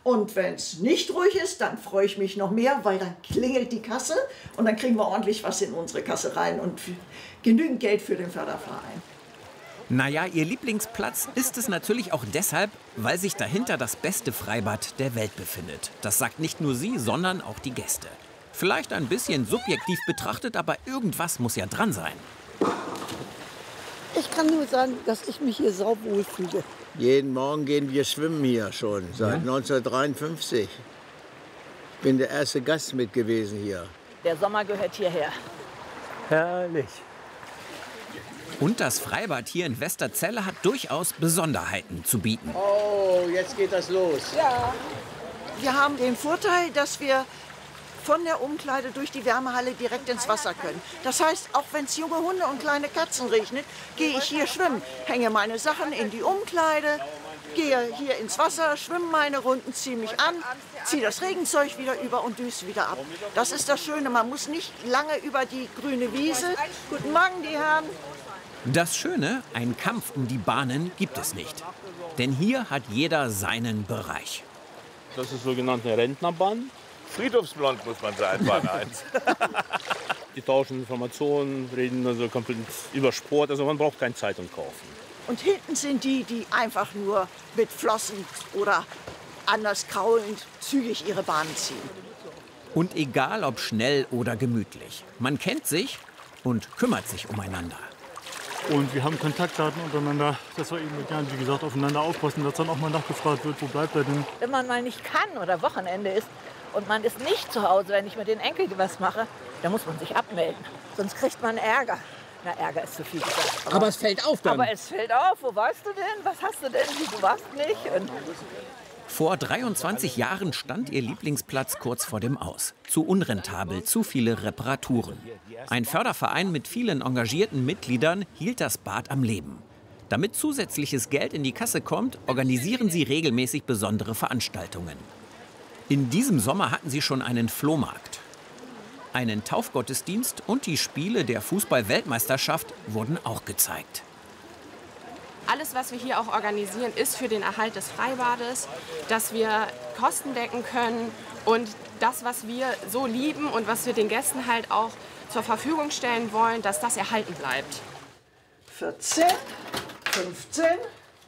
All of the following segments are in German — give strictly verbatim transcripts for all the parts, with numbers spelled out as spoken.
Und wenn es nicht ruhig ist, dann freue ich mich noch mehr, weil dann klingelt die Kasse und dann kriegen wir ordentlich was in unsere Kasse rein und genügend Geld für den Förderverein. Naja, ihr Lieblingsplatz ist es natürlich auch deshalb, weil sich dahinter das beste Freibad der Welt befindet. Das sagt nicht nur sie, sondern auch die Gäste. Vielleicht ein bisschen subjektiv betrachtet, aber irgendwas muss ja dran sein. Ich kann nur sagen, dass ich mich hier sauwohl fühle. Jeden Morgen gehen wir schwimmen hier schon, seit ja. neunzehnhundertdreiundfünfzig. Ich bin der erste Gast mit gewesen hier. Der Sommer gehört hierher. Herrlich. Und das Freibad hier in Westerzelle hat durchaus Besonderheiten zu bieten. Oh, jetzt geht das los. Ja. Wir haben den Vorteil, dass wir von der Umkleide durch die Wärmehalle direkt ins Wasser können. Das heißt, auch wenn es junge Hunde und kleine Katzen regnet, gehe ich hier schwimmen, hänge meine Sachen in die Umkleide, gehe hier ins Wasser, schwimme meine Runden, ziehe mich an, ziehe das Regenzeug wieder über und düse wieder ab. Das ist das Schöne, man muss nicht lange über die grüne Wiese. Guten Morgen, die Herren. Das Schöne, ein Kampf um die Bahnen gibt es nicht. Denn hier hat jeder seinen Bereich. Das ist sogenannte Rentnerbahn. Friedhofsblond muss man sein, Bahn eins. Die tauschen Informationen, reden also komplett über Sport. Also man braucht keine Zeitung kaufen. Und hinten sind die, die einfach nur mit Flossen oder anders kraulend zügig ihre Bahnen ziehen. Und egal ob schnell oder gemütlich, man kennt sich und kümmert sich umeinander. Und wir haben Kontaktdaten untereinander, dass wir eben, wie gesagt, aufeinander aufpassen, dass dann auch mal nachgefragt wird, wo bleibt er denn? Wenn man mal nicht kann oder Wochenende ist und man ist nicht zu Hause, wenn ich mit den Enkeln was mache, dann muss man sich abmelden. Sonst kriegt man Ärger. Na, Ärger ist zu viel gesagt. Aber, aber es fällt auf dann. Aber es fällt auf. Wo warst du denn? Was hast du denn? Du warst nicht. Und vor dreiundzwanzig Jahren stand ihr Lieblingsplatz kurz vor dem Aus. Zu unrentabel, zu viele Reparaturen. Ein Förderverein mit vielen engagierten Mitgliedern hielt das Bad am Leben. Damit zusätzliches Geld in die Kasse kommt, organisieren sie regelmäßig besondere Veranstaltungen. In diesem Sommer hatten sie schon einen Flohmarkt. Einen Taufgottesdienst und die Spiele der Fußball-Weltmeisterschaft wurden auch gezeigt. Alles, was wir hier auch organisieren, ist für den Erhalt des Freibades, dass wir Kosten decken können und das, was wir so lieben und was wir den Gästen halt auch zur Verfügung stellen wollen, dass das erhalten bleibt. vierzehn, fünfzehn,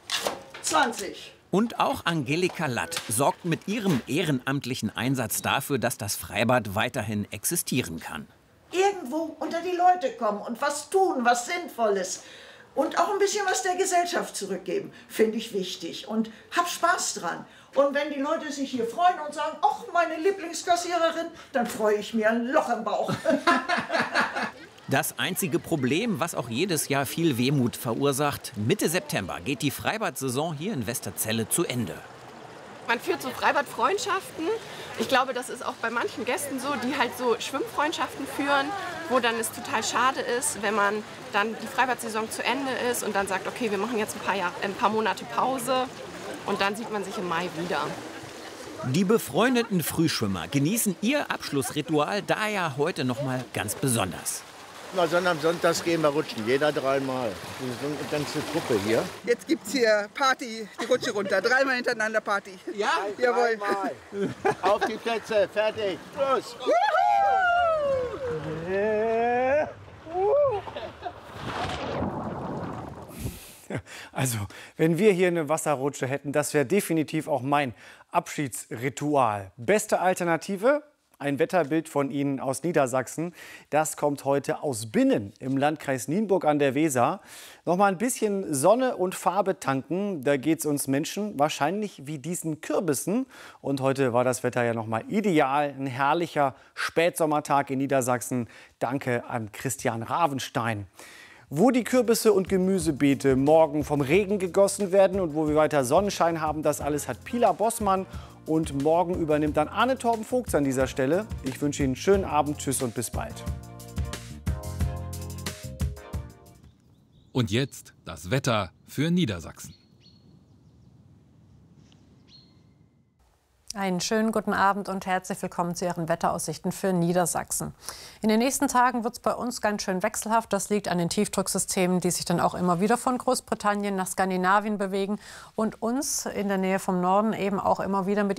zwanzig. Und auch Angelika Latt sorgt mit ihrem ehrenamtlichen Einsatz dafür, dass das Freibad weiterhin existieren kann. Irgendwo unter die Leute kommen und was tun, was Sinnvolles. Und auch ein bisschen was der Gesellschaft zurückgeben, finde ich wichtig. Und hab Spaß dran. Und wenn die Leute sich hier freuen und sagen, ach, meine Lieblingskassiererin, dann freue ich mir ein Loch im Bauch. Das einzige Problem, was auch jedes Jahr viel Wehmut verursacht: Mitte September geht die Freibad-Saison hier in Westerzelle zu Ende. Man führt so Freibad-Freundschaften. Ich glaube, das ist auch bei manchen Gästen so, die halt so Schwimmfreundschaften führen, wo dann es total schade ist, wenn man dann die Freibad-Saison zu Ende ist und dann sagt, okay, wir machen jetzt ein paar, Jahr, ein paar Monate Pause und dann sieht man sich im Mai wieder. Die befreundeten Frühschwimmer genießen ihr Abschlussritual daher heute noch mal ganz besonders. Na, sondern am Sonntag gehen wir rutschen, jeder dreimal. So eine ganze Truppe hier. Jetzt gibt's hier Party, die Rutsche runter. Dreimal hintereinander Party. Ja? Jawohl. Dreimal. Auf die Plätze, fertig, los! Also, wenn wir hier eine Wasserrutsche hätten, das wäre definitiv auch mein Abschiedsritual. Beste Alternative? Ein Wetterbild von Ihnen aus Niedersachsen. Das kommt heute aus Binnen im Landkreis Nienburg an der Weser. Noch mal ein bisschen Sonne und Farbe tanken. Da geht es uns Menschen wahrscheinlich wie diesen Kürbissen. Und heute war das Wetter ja noch mal ideal. Ein herrlicher Spätsommertag in Niedersachsen. Danke an Christian Ravenstein. Wo die Kürbisse und Gemüsebeete morgen vom Regen gegossen werden und wo wir weiter Sonnenschein haben, das alles hat Pila Bossmann. Und morgen übernimmt dann Arne Torben Vogts an dieser Stelle. Ich wünsche Ihnen einen schönen Abend, tschüss und bis bald. Und jetzt das Wetter für Niedersachsen. Einen schönen guten Abend und herzlich willkommen zu Ihren Wetteraussichten für Niedersachsen. In den nächsten Tagen wird es bei uns ganz schön wechselhaft. Das liegt an den Tiefdrucksystemen, die sich dann auch immer wieder von Großbritannien nach Skandinavien bewegen und uns in der Nähe vom Norden eben auch immer wieder mit